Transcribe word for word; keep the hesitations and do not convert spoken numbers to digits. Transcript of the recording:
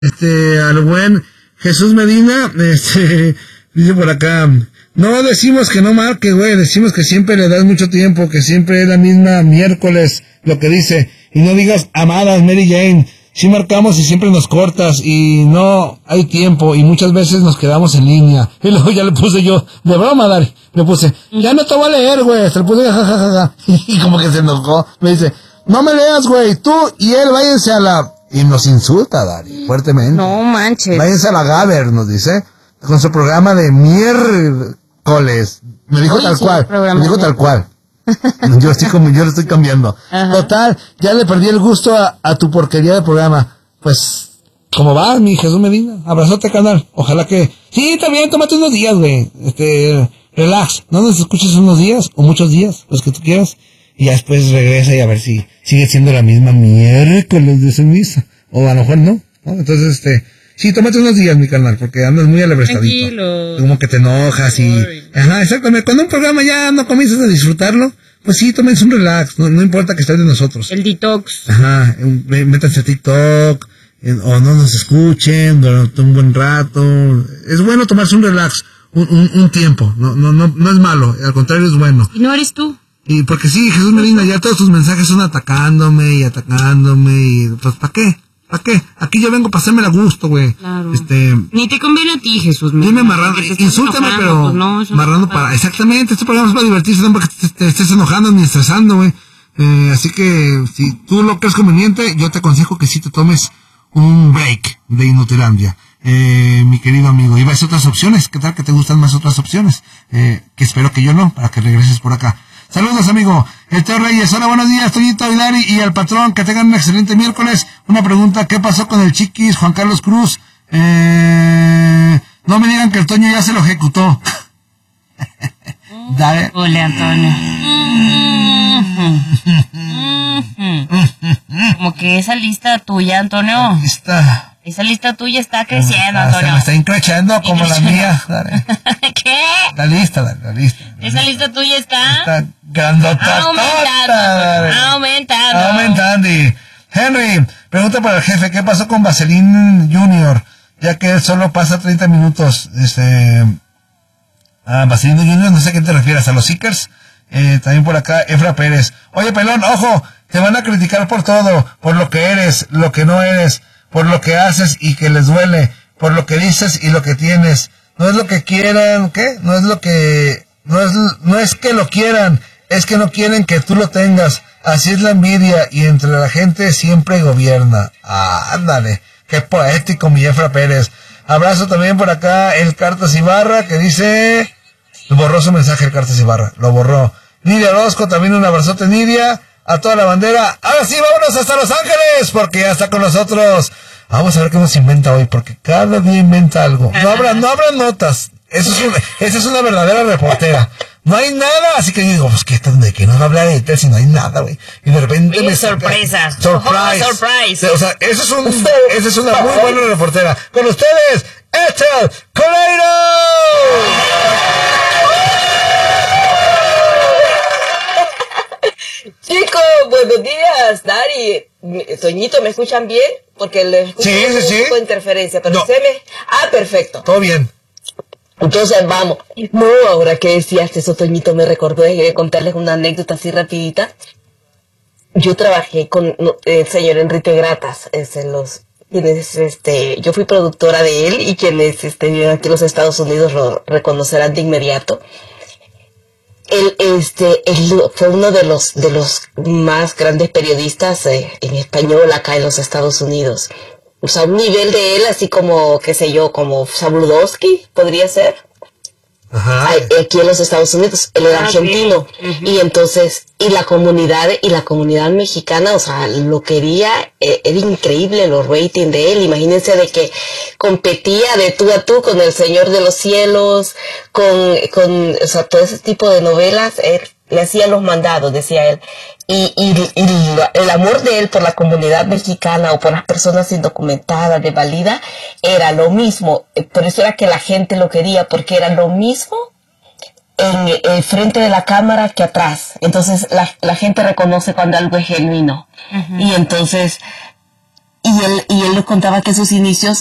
Este, al buen Jesús Medina, este, dice por acá, no decimos que no marque, güey, decimos que siempre le das mucho tiempo, que siempre es la misma miércoles, lo que dice, y no digas amadas Mary Jane, sí marcamos y siempre nos cortas, y no hay tiempo, y muchas veces nos quedamos en línea, y luego ya le puse yo, de broma, Dari, le puse, ya no te voy a leer, güey, se le puse jajajaja, y como que se enojó, me dice, no me leas, güey, tú y él váyanse a la... Y nos insulta, Dari, fuertemente. No manches. Váyanse a la Gaber, nos dice, con su programa de miércoles. Me dijo Oye, tal sí, cual, me dijo tal cual. Yo estoy como, yo lo estoy cambiando. Ajá. Total, ya le perdí el gusto a, a tu porquería de programa. Pues, ¿cómo va, mi Jesús Medina? Abrazote, canal. Ojalá que... Sí, también, tómate unos días, güey. Este, relax. No nos escuches unos días, o muchos días, los que tú quieras. Y ya después regresa y a ver si sigue siendo la misma miércoles de ceniza. O a lo mejor no, ¿no? Entonces, este, sí, tómate unos días, mi canal, porque andas muy alebrestadito. Tranquilo. Como que te enojas y... Ay. Ajá, exactamente. Cuando un programa ya no comienzas a disfrutarlo, pues sí, tómense un relax. No, no importa que estés de nosotros. El detox. Ajá, métanse a TikTok, o no nos escuchen durante un buen rato. Es bueno tomarse un relax, un, un, un tiempo. No, no, no, no es malo, al contrario es bueno. ¿Y no eres tú? Y porque sí, Jesús Medina, ya todos tus mensajes son atacándome y atacándome y pues ¿para qué? ¿Para qué? Aquí yo vengo para hacerme a gusto, güey. Claro. Este, ni te conviene a ti, Jesús Medina. Dime marrando, insúltame, enojando, pero pues no, marrando no para, exactamente, este programa es para divertirse, no para que te, te estés enojando ni estresando, güey. Eh, así que si tú lo crees conveniente, yo te aconsejo que sí te tomes un break de Inutilandia. Eh, mi querido amigo, y vas a otras opciones, ¿qué tal que te gustan más otras opciones? Eh, que espero que yo no, para que regreses por acá. Saludos, amigo. El Teo Reyes. Hola, buenos días, Toñito, Hilari y al patrón. Que tengan un excelente miércoles. Una pregunta, ¿qué pasó con el Chiquis, Juan Carlos Cruz? Eh, no me digan que el Toño ya se lo ejecutó. Dale. Hola, Antonio. Como que esa lista tuya, Antonio. Lista. Esa lista tuya está creciendo, ah, Antonio. Se me está increciendo como la mía. Dale. ¿Qué? La lista, la, la lista. La esa lista. lista tuya está... Está grandota. Aumentando. Aumentando. Aumentando. Henry, pregunta para el jefe, ¿qué pasó con Vaseline Junior? Ya que él solo pasa treinta minutos. Este... Ah, Vaseline Junior, no sé a qué te refieres, ¿a los Seekers? Eh, también por acá, Efra Pérez. Oye, pelón, ojo, te van a criticar por todo, por lo que eres, lo que no eres, por lo que haces y que les duele, por lo que dices y lo que tienes. No es lo que quieran, ¿qué? No es lo que, no es, no es que lo quieran, es que no quieren que tú lo tengas. Así es la envidia y entre la gente siempre gobierna. Ah, ándale, qué poético mi Efra Pérez. Abrazo también por acá el Cartas Ibarra que dice, borró su mensaje el Cartas Ibarra, lo borró. Nidia Orozco, también un abrazote, Nidia. A toda la bandera. Ahora sí, vámonos hasta Los Ángeles, porque ya está con nosotros. Vamos a ver qué nos inventa hoy, porque cada día inventa algo. No habrá, no habrá notas. Eso es una, esa es una verdadera reportera. No hay nada, así que yo digo, pues, ¿qué, ¿de qué nos va a hablar Ethel si no hay nada, güey? Y de repente Bien me sorpresa. Surprise. Oh, surprise. O sea, eso es un, esa es una muy buena reportera. Con ustedes, Ethel Coleiro. Chicos, buenos días, Dari. Toñito, ¿me escuchan bien? Porque les escucho sí, un sí, sí. poco de interferencia, pero no. se me... Ah, perfecto. Todo bien. Entonces, vamos. No, ahora que decías eso, Toñito, me recordó de contarles una anécdota así rapidita. Yo trabajé con no, el señor Enrique Gratas, es en los... Quienes, este, yo fui productora de él y quienes este, viven aquí en los Estados Unidos lo reconocerán de inmediato. Él, este, él fue uno de los, de los más grandes periodistas eh, en español acá en los Estados Unidos. O sea, un nivel de él así como, qué sé yo, como Sabludowski, podría ser. Ajá. Aquí en los Estados Unidos, él era ah, argentino. Uh-huh. Y entonces, y la comunidad, y la comunidad mexicana, o sea, lo quería, eh, era increíble los ratings de él. Imagínense de que competía de tú a tú con El Señor de los Cielos, con, con, o sea, todo ese tipo de novelas, él le hacía los mandados, decía él. Y, y, y el amor de él por la comunidad mexicana o por las personas indocumentadas de Valida era lo mismo. Por eso era que la gente lo quería, porque era lo mismo en el frente de la cámara que atrás. Entonces la, la gente reconoce cuando algo es genuino. Uh-huh. Y entonces y él, y él nos contaba que sus inicios